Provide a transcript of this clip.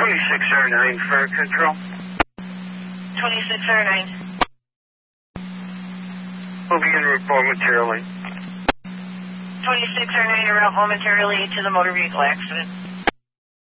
2609 Fire Control. 2609. Moving in route momentarily. 2609, you're out momentarily to the motor vehicle accident.